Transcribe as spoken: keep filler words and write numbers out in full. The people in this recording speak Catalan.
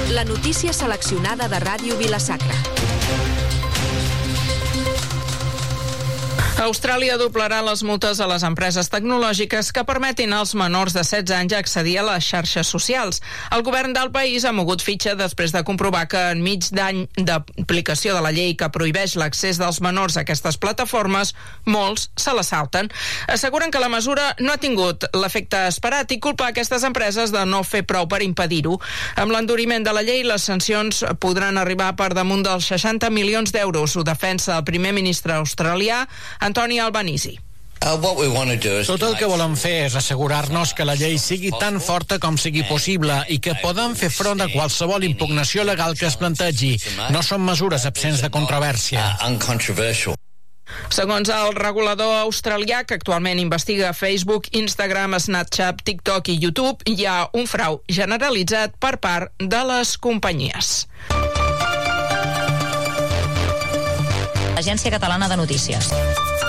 La notícia seleccionada de Ràdio Vila-sacra. Austràlia doblarà les multes a les empreses tecnològiques que permetin als menors de setze anys accedir a les xarxes socials. El govern del país ha mogut fitxa després de comprovar que enmig d'any d'aplicació de la llei que prohibeix l'accés dels menors a aquestes plataformes, molts se la salten. Asseguren que la mesura no ha tingut l'efecte esperat i culpa aquestes empreses de no fer prou per impedir-ho. Amb l'enduriment de la llei, les sancions podran arribar per damunt dels seixanta milions d'euros. Ho defensa el primer ministre australià, Anthony Albanese. Tot el que volem fer és assegurar-nos que la llei sigui tan forta com sigui possible i que podem fer front a qualsevol impugnació legal que es plantegi. No són mesures absents de controvèrsia. Segons el regulador australià, que actualment investiga Facebook, Instagram, Snapchat, TikTok i YouTube, hi ha un frau generalitzat per part de les companyies. Agència Catalana de Notícies.